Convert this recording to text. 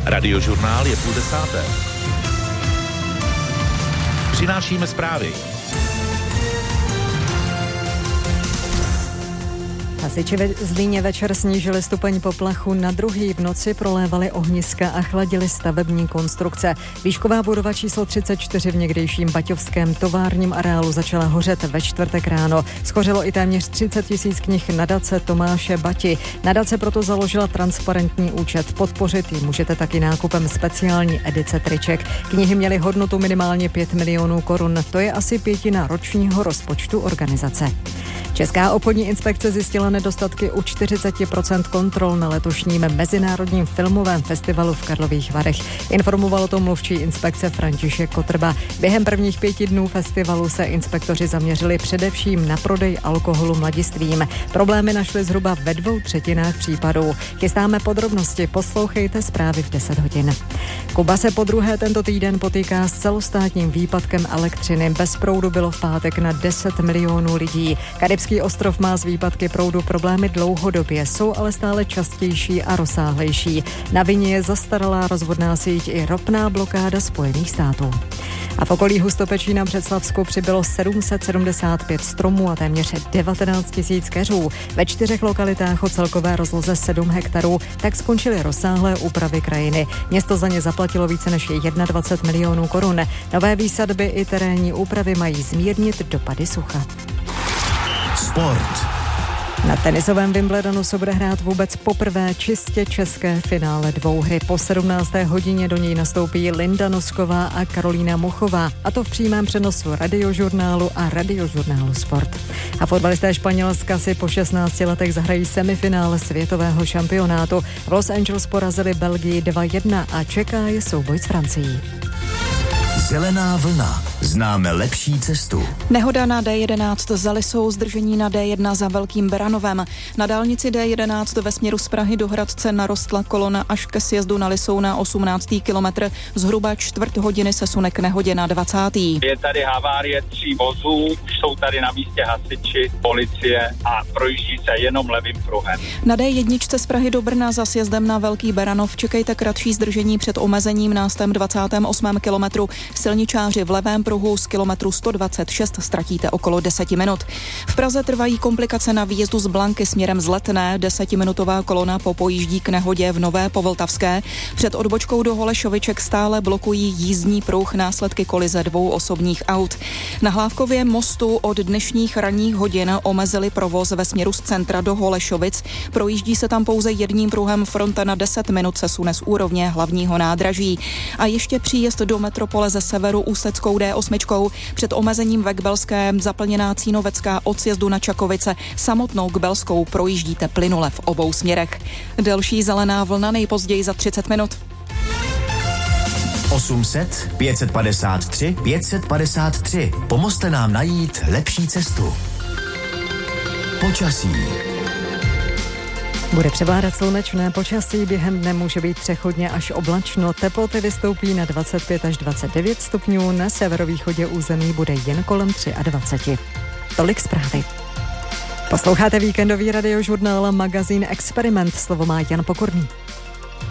Radiožurnál je 9:30. Přinášíme zprávy. Hasiči ve Zlíně večer snížili stupeň poplachu na 2. v noci, prolévali ohniska a chladili stavební konstrukce. Výšková budova číslo 34 v někdejším baťovském továrním areálu začala hořet ve čtvrtek ráno. Schořelo i téměř 30 000 knih nadace Tomáše Bati. Nadace proto založila transparentní účet. Podpořit ji můžete taky nákupem speciální edice triček. Knihy měly hodnotu minimálně 5 milionů korun. To je asi 1/5 ročního rozpočtu organizace. Česká obchodní inspekce zjistila nedostatky u 40% kontrol na letošním Mezinárodním filmovém festivalu v Karlových Varech. Informoval o tom mluvčí inspekce František Kotrba. Během prvních 5 dnů festivalu se inspektoři zaměřili především na prodej alkoholu mladistvým. Problémy našli zhruba ve 2/3 případů. Chystáme podrobnosti, poslouchejte zprávy v 10 hodin. Kuba se podruhé tento týden potýká s celostátním výpadkem elektřiny. Bez proudu bylo v pátek na 10 milionů lidí. Karibský ostrov má z výpadky proudu problémy dlouhodobě, jsou ale stále častější a rozsáhlejší. Na vině je zastaralá rozvodná síť i ropná blokáda Spojených států. A v okolí Hustopečí na Břeclavsku přibylo 775 stromů a téměř 19 000 keřů. Ve 4 lokalitách o celkové rozloze 7 hektarů tak skončily rozsáhlé úpravy krajiny. Město za ně zaplatilo více než 21 milionů korun. Nové výsadby i terénní úpravy mají zmírnit dopady sucha. Sport. Na tenisovém Wimbledonu se bude hrát vůbec poprvé čistě české finále dvouhry. Po 17. hodině do něj nastoupí Linda Nosková a Karolína Muchová. A to v přímém přenosu Radiožurnálu a Radiožurnálu Sport. A fotbalisté Španělska si po 16 letech zahrají semifinále světového šampionátu. V Los Angeles porazili Belgii 2-1 a čeká je souboj s Francií. Zelená vlna. Známe lepší cestu. Nehoda na D11 za Lisou, zdržení na D1 za Velkým Beranovem. Na dálnici D11 ve směru z Prahy do Hradce narostla kolona až ke sjezdu na Lisou na 18. kilometr. Zhruba 1/4 hodiny se sune k nehodě na 20. Je tady havárie 3 vozů, už jsou tady na místě hasiči, policie a projíždí se jenom levým pruhem. Na D1 z Prahy do Brna za sjezdem na Velký Beranov čekejte kratší zdržení před omezením na 28. kilometru. Silničáři v levém pruhu z kilometru 126 ztratíte okolo 10 minut. V Praze trvají komplikace na výjezdu z Blanky směrem z Letné. 10minutová kolona popojíždí k nehodě v Nové Povltavské. Před odbočkou do Holešoviček stále blokují jízdní pruh, následky kolize 2 osobních aut. Na Hlávkově mostu od dnešních ranních hodin omezili provoz ve směru z centra do Holešovic. Projíždí se tam pouze jedním pruhem, fronta na 10 minut se sune z úrovně hlavního nádraží. A ještě příjezd do metropole ze severu Ústeckou D8. Před omezením ve Kbelské zaplněná Cínovecká od sjezdu na Čakovice samotnou Kbelskou projíždíte plynule v obou směrech. Delší zelená vlna nejpozději za 30 minut. 800 553 553. Pomozte nám najít lepší cestu. Počasí. Bude převládat slunečné počasí, během dne může být přechodně až oblačno. Teploty vystoupí na 25 až 29 stupňů, na severovýchodě území bude jen kolem 23. Tolik zprávy. Posloucháte víkendový radiožurnál magazín Experiment, slovo má Jan Pokorný.